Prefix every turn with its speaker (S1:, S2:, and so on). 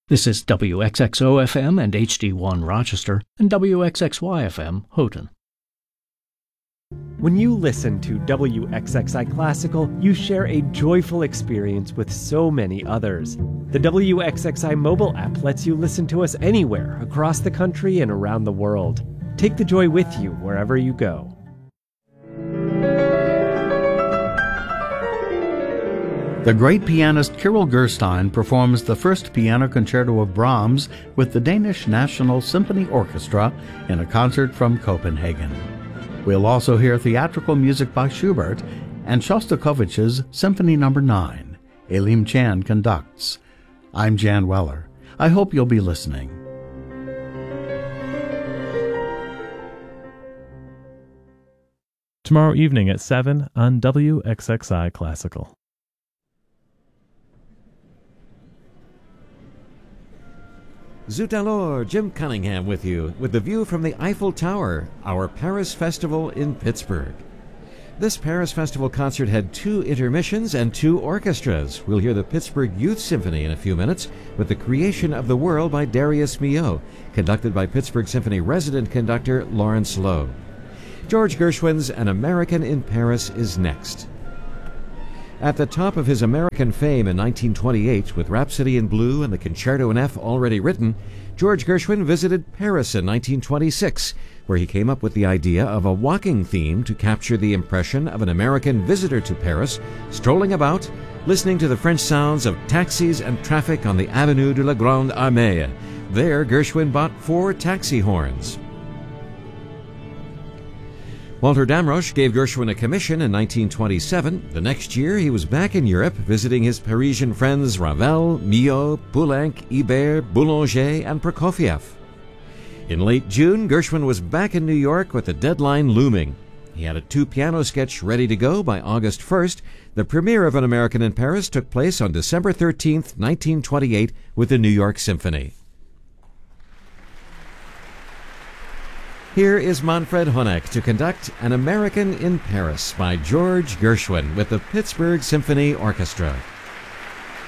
S1: This is WXXO-FM and HD1 Rochester and WXXY-FM Houghton.
S2: When you listen to WXXI Classical, you share a joyful experience with so many others. The WXXI mobile app lets you listen to us anywhere across the country and around the world. Take the joy with you wherever you go.
S3: The great pianist Kirill Gerstein performs the first piano concerto of Brahms with the Danish National Symphony Orchestra in a concert from Copenhagen. We'll also hear theatrical music by Schubert and Shostakovich's Symphony No. 9. Elim Chan conducts. I'm Jan Weller. I hope you'll be listening.
S4: Tomorrow evening at 7 on WXXI Classical.
S5: Zut alors, Jim Cunningham with you, with the view from the Eiffel Tower, our Paris Festival in Pittsburgh. This Paris Festival concert had 2 intermissions and 2 orchestras. We'll hear the Pittsburgh Youth Symphony in a few minutes with The Creation of the World by Darius Milhaud, conducted by Pittsburgh Symphony resident conductor Lawrence Lowe. George Gershwin's An American in Paris is next. At the top of his American fame in 1928, with Rhapsody in Blue and the Concerto in F already written, George Gershwin visited Paris in 1926, where he came up with the idea of a walking theme to capture the impression of an American visitor to Paris, strolling about, listening to the French sounds of taxis and traffic on the Avenue de la Grande Armée. There, Gershwin bought 4 taxi horns. Walter Damrosch gave Gershwin a commission in 1927. The next year, he was back in Europe, visiting his Parisian friends Ravel, Milhaud, Poulenc, Ibert, Boulanger, and Prokofiev. In late June, Gershwin was back in New York with the deadline looming. He had a 2-piano sketch ready to go by August 1st. The premiere of An American in Paris took place on December 13th, 1928, with the New York Symphony. Here is Manfred Honeck to conduct An American in Paris by George Gershwin with the Pittsburgh Symphony Orchestra.